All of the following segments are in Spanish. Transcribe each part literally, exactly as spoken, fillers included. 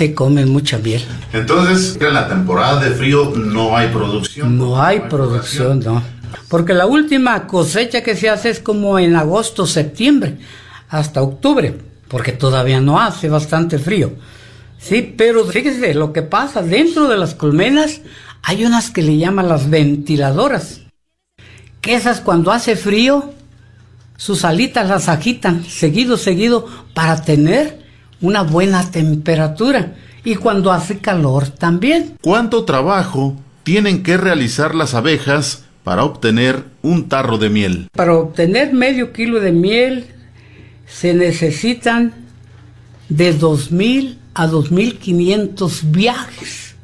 se come mucha miel. Entonces, en la temporada de frío no hay producción. No hay, no hay producción, no. Porque la última cosecha que se hace es como en agosto, septiembre, hasta octubre, porque todavía no hace bastante frío. Sí, pero fíjese lo que pasa, dentro de las colmenas hay unas que le llaman las ventiladoras, que esas cuando hace frío, sus alitas las agitan seguido, seguido, para tener una buena temperatura, y cuando hace calor también. ¿Cuánto trabajo tienen que realizar las abejas para obtener un tarro de miel? Para obtener medio kilo de miel se necesitan de dos mil a dos mil quinientos viajes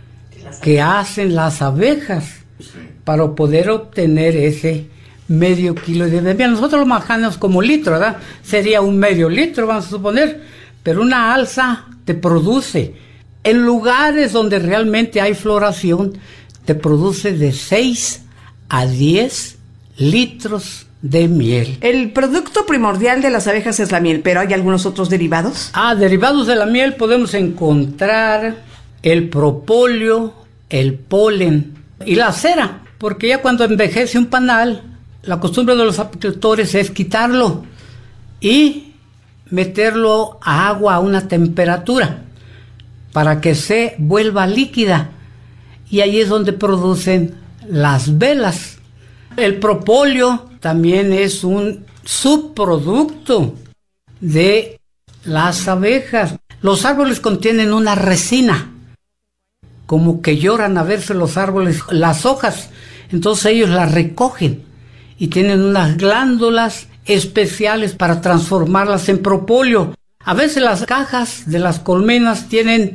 que hacen las abejas para poder obtener ese medio kilo de miel. Nosotros lo manejamos como litro, ¿verdad? Sería un medio litro, vamos a suponer, pero una alza te produce, en lugares donde realmente hay floración, te produce de seis a diez litros de miel. El producto primordial de las abejas es la miel, pero ¿hay algunos otros derivados? Ah, derivados de la miel podemos encontrar el propóleo, el polen y la cera, porque ya cuando envejece un panal, la costumbre de los apicultores es quitarlo y meterlo a agua a una temperatura para que se vuelva líquida, y ahí es donde producen las velas. El propóleo también es un subproducto de las abejas. Los árboles contienen una resina, como que lloran a verse los árboles, las hojas, entonces ellos las recogen y tienen unas glándulas especiales para transformarlas en propóleo. A veces las cajas de las colmenas tienen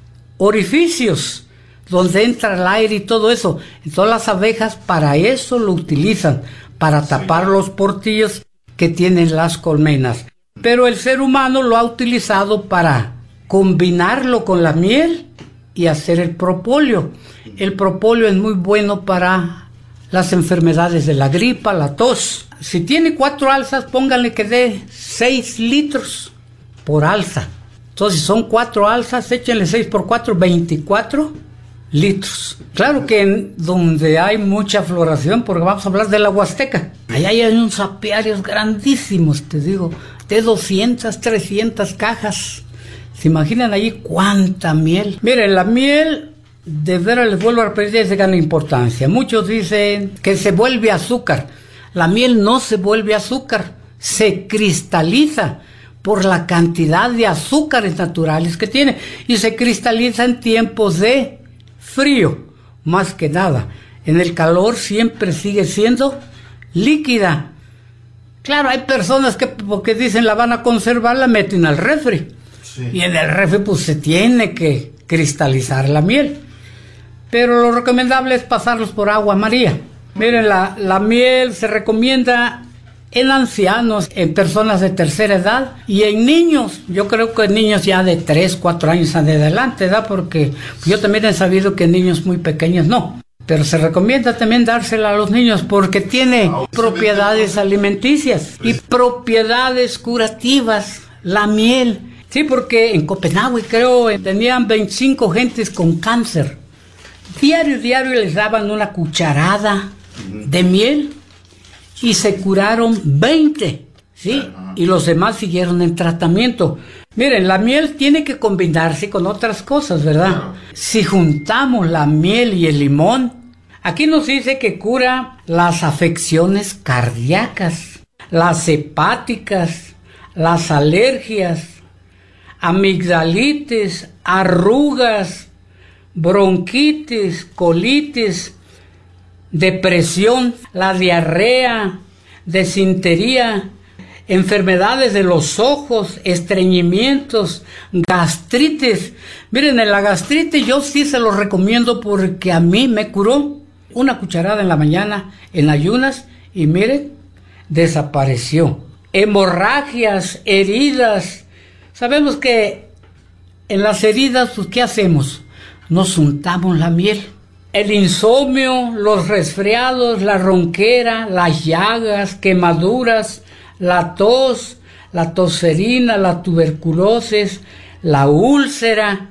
orificios donde entra el aire y todo eso. Entonces las abejas para eso lo utilizan, para tapar los portillos que tienen las colmenas. Pero el ser humano lo ha utilizado para combinarlo con la miel y hacer el propóleo. El propóleo es muy bueno para las enfermedades de la gripa, la tos. Si tiene cuatro alzas, pónganle que dé seis litros por alza. Entonces, si son cuatro alzas, échenle seis por cuatro, veinticuatro litros. Claro que en donde hay mucha floración, porque vamos a hablar de la Huasteca, allá hay unos apiarios grandísimos, te digo, de doscientas, trescientas cajas. ¿Se imaginan allí cuánta miel? Miren, la miel, de veras les vuelvo a repetir, es de gran importancia. Muchos dicen que se vuelve azúcar. La miel no se vuelve azúcar, se cristaliza por la cantidad de azúcares naturales que tiene, y se cristaliza en tiempos de frío, más que nada. En el calor siempre sigue siendo líquida. Claro, hay personas que porque dicen la van a conservar, la meten al refri. Sí. Y en el refri pues se tiene que cristalizar la miel. Pero lo recomendable es pasarlos por agua María. Miren, la, la miel se recomienda en ancianos, en personas de tercera edad y en niños. Yo creo que en niños ya de tres, cuatro años en adelante, ¿verdad? Porque yo también he sabido que niños muy pequeños no. Pero se recomienda también dársela a los niños porque tiene propiedades alimenticias y propiedades curativas, la miel. Sí, porque en Copenhague creo tenían veinticinco gentes con cáncer. Diario, diario les daban una cucharada de miel y se curaron veinte, ¿sí? Y los demás siguieron en tratamiento. Miren, la miel tiene que combinarse con otras cosas, ¿verdad? Si juntamos la miel y el limón, aquí nos dice que cura las afecciones cardíacas, las hepáticas, las alergias, amigdalitis, arrugas, bronquitis, colitis, depresión, la diarrea, desintería, enfermedades de los ojos, estreñimientos, gastritis. Miren, en la gastritis yo sí se lo recomiendo porque a mí me curó. Una cucharada en la mañana en ayunas y miren, desapareció. Hemorragias, heridas. Sabemos que en las heridas, pues, ¿qué hacemos? Nos untamos la miel. El insomnio, los resfriados, la ronquera, las llagas, quemaduras, la tos, la tosferina, la tuberculosis, la úlcera,